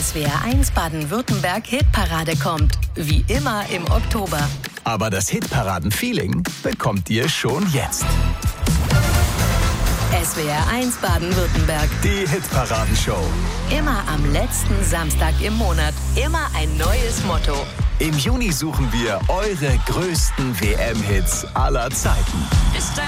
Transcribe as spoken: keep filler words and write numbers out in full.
S W R eins Baden-Württemberg Hitparade kommt. Wie immer im Oktober. Aber das Hitparaden-Feeling bekommt ihr schon jetzt. S W R eins Baden-Württemberg. Die Hitparadenshow. Immer am letzten Samstag im Monat. Immer ein neues Motto. Im Juni suchen wir eure größten W M-Hits aller Zeiten.